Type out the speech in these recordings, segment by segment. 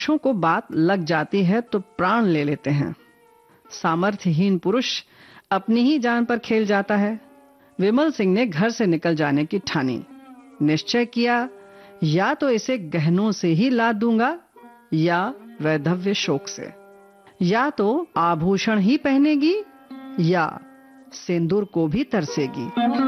पुरुषों को बात लग जाती है तो प्राण ले लेते हैं। सामर्थ्यहीन पुरुष अपनी ही जान पर खेल जाता है। विमल सिंह ने घर से निकल जाने की ठानी। निश्चय किया, या तो इसे गहनों से ही लाद दूंगा या वैधव्य शोक से, या तो आभूषण ही पहनेगी या सिंदूर को भी तरसेगी।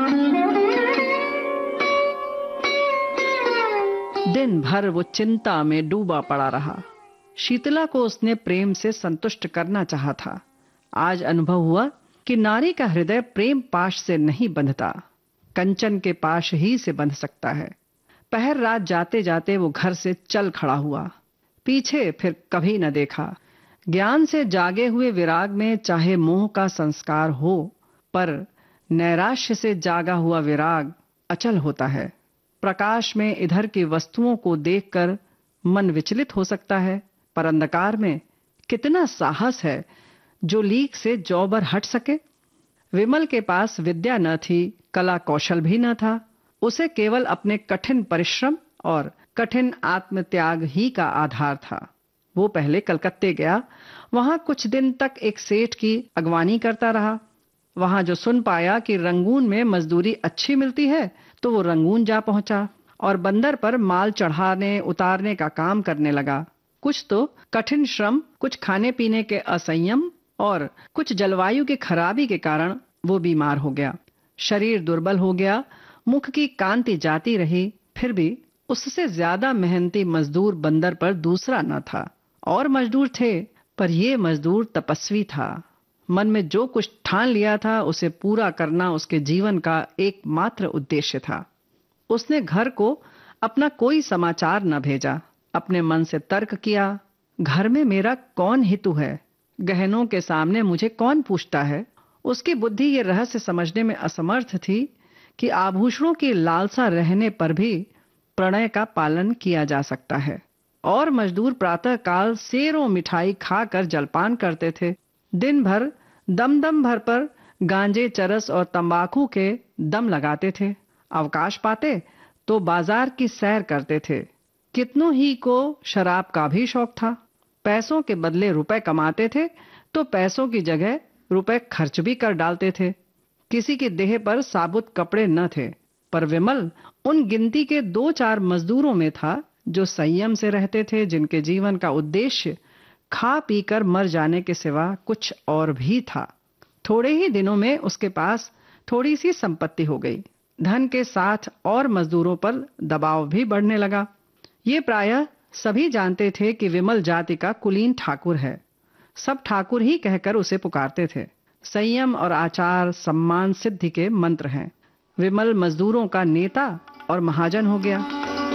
दिन भर वो चिंता में डूबा पड़ा रहा। शीतला को उसने प्रेम से संतुष्ट करना चाहा था। आज अनुभव हुआ कि नारी का हृदय प्रेम पाश से नहीं बंधता, कंचन के पाश ही से बंध सकता है। पहर रात जाते जाते वो घर से चल खड़ा हुआ, पीछे फिर कभी न देखा। ज्ञान से जागे हुए विराग में चाहे मोह का संस्कार हो, पर नैराश्य से जागा हुआ विराग अचल होता है। प्रकाश में इधर की वस्तुओं को देखकर मन विचलित हो सकता है, पर अंधकार में कितना साहस है जो लीक से जौ भर हट सके। विमल के पास विद्या न थी, कला कौशल भी न था। उसे केवल अपने कठिन परिश्रम और कठिन आत्मत्याग ही का आधार था। वो पहले कलकत्ते गया, वहां कुछ दिन तक एक सेठ की अगवानी करता रहा। वहां जो सुन पाया कि रंगून में मजदूरी अच्छी मिलती है तो वो रंगून जा पहुंचा और बंदर पर माल चढ़ाने उतारने का काम करने लगा। कुछ तो कठिन श्रम, कुछ खाने पीने के असंयम और कुछ जलवायु की खराबी के कारण वो बीमार हो गया। शरीर दुर्बल हो गया, मुख की कांति जाती रही, फिर भी उससे ज्यादा मेहनती मजदूर बंदर पर दूसरा न था। और मजदूर थे, पर ये मजदूर तपस्वी था। मन में जो कुछ ठान लिया था उसे पूरा करना उसके जीवन का एकमात्र उद्देश्य था। उसने घर को अपना कोई समाचार न भेजा। अपने मन से तर्क किया, घर में मेरा कौन हितु है, गहनों के सामने मुझे कौन पूछता है। उसकी बुद्धि ये रहस्य समझने में असमर्थ थी कि आभूषणों की लालसा रहने पर भी प्रणय का पालन किया जा सकता है। और मजदूर प्रातः काल सेरों मिठाई खाकर जलपान करते थे। दिन भर दम भर पर गांजे, चरस और तंबाकू के दम लगाते थे। अवकाश पाते तो बाजार की सैर करते थे। कितनों ही को शराब का भी शौक था। पैसों के बदले रुपए कमाते थे तो पैसों की जगह रुपए खर्च भी कर डालते थे। किसी की देह पर साबुत कपड़े न थे, पर विमल उन गिनती के 2-4 मजदूरों में था जो संयम से रहते थे, जिनके जीवन का उद्देश्य खा पीकर मर जाने के सिवा कुछ और भी था। थोड़े ही दिनों में उसके पास थोड़ी सी संपत्ति हो गई। धन के साथ और मजदूरों पर दबाव भी बढ़ने लगा। ये प्रायः सभी जानते थे कि विमल जाति का कुलीन ठाकुर है। सब ठाकुर ही कहकर उसे पुकारते थे। संयम और आचार सम्मान सिद्धि के मंत्र हैं। विमल मजदूरों का नेता और महाजन हो गया।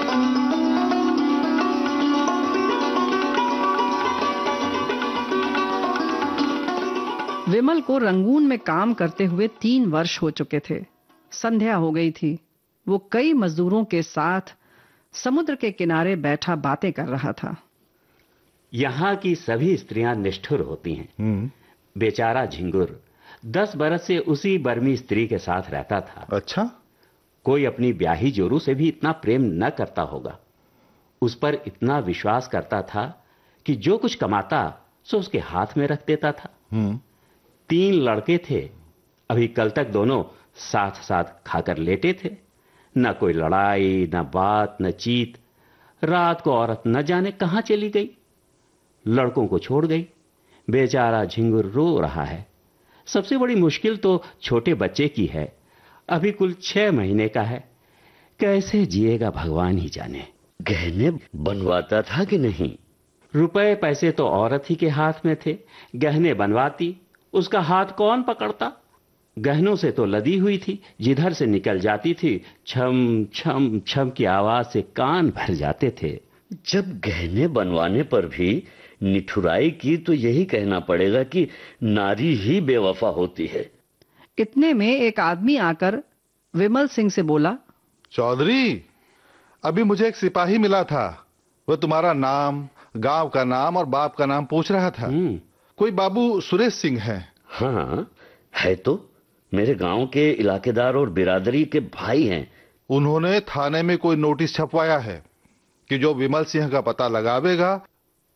विमल को रंगून में काम करते हुए 3 वर्ष हो चुके थे। संध्या हो गई थी। वो कई मजदूरों के साथ समुद्र के किनारे बैठा बातें कर रहा था। यहाँ की सभी स्त्रियां निष्ठुर होती हैं। बेचारा झिंगुर 10 बरस से उसी बर्मी स्त्री के साथ रहता था। अच्छा? कोई अपनी ब्याही जोरू से भी इतना प्रेम न करता होगा। उस पर इतना विश्वास करता था कि जो कुछ कमाता सो उसके हाथ में रख देता था। 3 लड़के थे। अभी कल तक दोनों साथ साथ खाकर लेटे थे। न कोई लड़ाई, न बात, न चीत। रात को औरत न जाने कहां चली गई, लड़कों को छोड़ गई। बेचारा झिंगुर रो रहा है। सबसे बड़ी मुश्किल तो छोटे बच्चे की है। अभी कुल 6 महीने का है। कैसे जिएगा भगवान ही जाने। गहने बनवाता था कि नहीं? रुपए पैसे तो औरत ही के हाथ में थे। गहने बनवाती, उसका हाथ कौन पकड़ता। गहनों से तो लदी हुई थी, जिधर से निकल जाती थी छम छम छम की आवाज से कान भर जाते थे। जब गहने बनवाने पर भी निठुराई की तो यही कहना पड़ेगा कि नारी ही बेवफा होती है। इतने में एक आदमी आकर विमल सिंह से बोला, चौधरी, अभी मुझे एक सिपाही मिला था। वह तुम्हारा नाम, गांव का नाम और बाप का नाम पूछ रहा था। कोई बाबू सुरेश सिंह है। हाँ है तो, मेरे गांव के इलाकेदार और बिरादरी के भाई हैं। उन्होंने थाने में कोई नोटिस छपवाया है कि जो विमल सिंह का पता लगावेगा